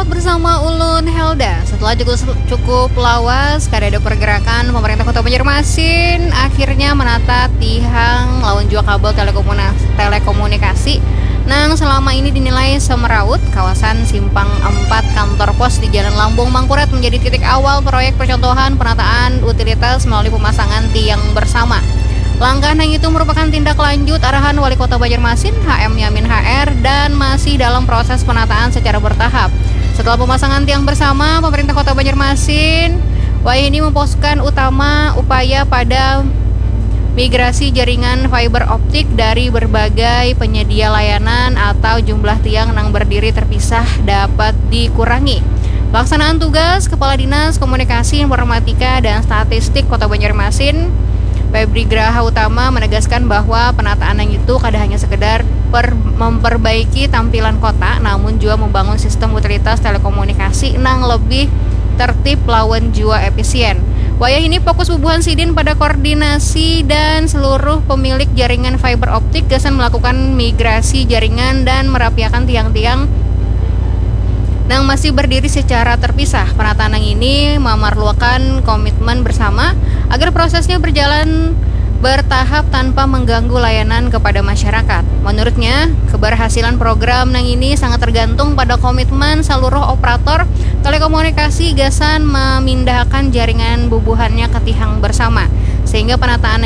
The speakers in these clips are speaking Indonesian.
Perompat bersama Ulun Helda. Setelah cukup lawas kadada pergerakan, pemerintah Kota Banjarmasin akhirnya menata tihang lawan jua kabel telekomunikasi nang selama ini dinilai semeraut. Kawasan Simpang 4 kantor pos di Jalan Lambung Mangkurat menjadi titik awal proyek percontohan penataan utilitas melalui pemasangan tiang bersama. Langkah yang itu merupakan tindak lanjut arahan Wali Kota Banjarmasin HM Yamin HR dan masih dalam proses penataan secara bertahap. Setelah pemasangan tiang bersama, pemerintah Kota Banjarmasin ini memfokuskan utama upaya pada migrasi jaringan fiber optik dari berbagai penyedia layanan atau jumlah tiang yang berdiri terpisah dapat dikurangi. Pelaksanaan tugas Kepala Dinas Komunikasi Informatika dan Statistik Kota Banjarmasin Febri Graha Utama menegaskan bahwa penataan yang itu kada hanya sekedar memperbaiki tampilan kota, namun juga membangun sistem utilitas telekomunikasi yang lebih tertib lawan jua efisien. Wayah ini fokus bubuhan sidin pada koordinasi dan seluruh pemilik jaringan fiber optik gasan melakukan migrasi jaringan dan merapiakan tiang-tiang yang masih berdiri secara terpisah. Penataan ini memerlukan komitmen bersama agar prosesnya berjalan bertahap tanpa mengganggu layanan kepada masyarakat. Menurutnya, keberhasilan program yang ini sangat tergantung pada komitmen seluruh operator telekomunikasi gasan memindahkan jaringan bubuhannya ke tiang bersama, sehingga penataan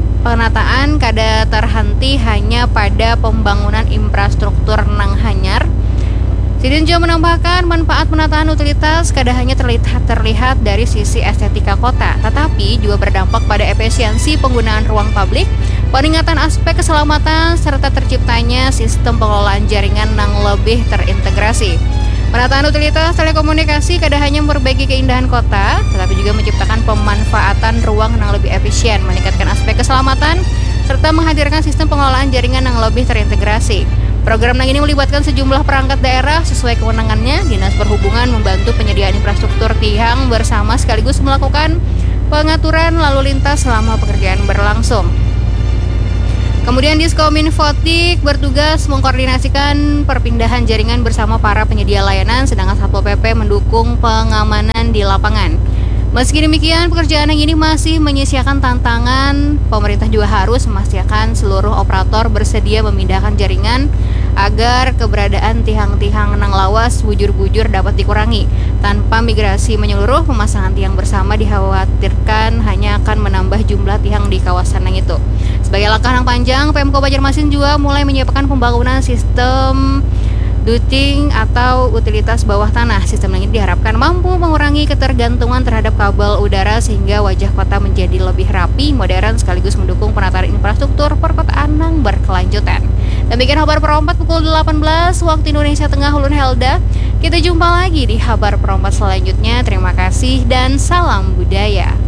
kada terhenti hanya pada pembangunan infrastruktur nang hanyar. Sidin juga menambahkan manfaat penataan utilitas kada hanya terlihat dari sisi estetika kota, tetapi juga berdampak pada efisiensi penggunaan ruang publik, peningkatan aspek keselamatan, serta terciptanya sistem pengelolaan jaringan yang lebih terintegrasi. Penataan utilitas telekomunikasi kada hanya memperbaiki keindahan kota, tetapi juga menciptakan pemanfaatan ruang yang lebih efisien, meningkatkan aspek keselamatan, serta menghadirkan sistem pengelolaan jaringan yang lebih terintegrasi. Program ini melibatkan sejumlah perangkat daerah sesuai kewenangannya. Dinas Perhubungan membantu penyediaan infrastruktur tiang bersama sekaligus melakukan pengaturan lalu lintas selama pekerjaan berlangsung. Kemudian Diskominfotik bertugas mengkoordinasikan perpindahan jaringan bersama para penyedia layanan, sedangkan Satpol PP mendukung pengamanan di lapangan. Meski demikian, pekerjaan yang ini masih menyisakan tantangan. Pemerintah juga harus memastikan seluruh operator bersedia memindahkan jaringan agar keberadaan tiang-tiang nang lawas bujur-bujur dapat dikurangi. Tanpa migrasi menyeluruh, pemasangan tiang bersama dikhawatirkan hanya akan menambah jumlah tiang di kawasan yang itu. Sebagai langkah yang panjang, Pemko Banjarmasin juga mulai menyiapkan pembangunan sistem ducting atau utilitas bawah tanah. Sistem ini diharapkan mampu mengurangi ketergantungan terhadap kabel udara sehingga wajah kota menjadi lebih rapi, modern, sekaligus mendukung penataan infrastruktur perkotaan yang berkelanjutan. Demikian kabar perompat pukul 18 waktu Indonesia Tengah, Ulun Helda. Kita jumpa lagi di kabar perompat selanjutnya. Terima kasih dan salam budaya.